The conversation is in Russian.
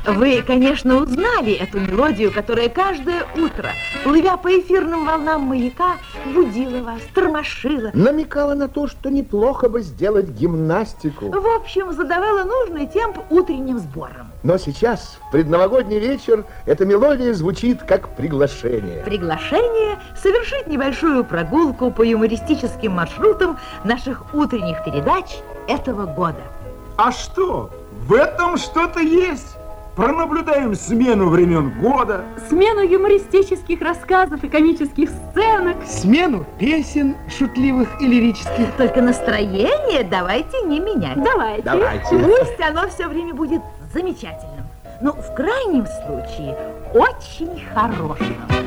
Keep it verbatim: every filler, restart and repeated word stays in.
Вы, конечно, узнали эту мелодию, которая каждое утро, плывя по эфирным волнам маяка, будила вас, тормошила. Намекала на то, что неплохо бы сделать гимнастику. В общем, задавала нужный темп утренним сборам. Но сейчас, в предновогодний вечер, эта мелодия звучит как приглашение. Приглашение совершить небольшую прогулку по юмористическим маршрутам наших утренних передач этого года. А что? В этом что-то есть. Пронаблюдаем смену времен года. Смену юмористических рассказов и комических сценок. Смену песен шутливых и лирических. Только настроение давайте не менять. Давайте. Давайте. Пусть оно все время будет замечательным. Но в крайнем случае очень хорошим.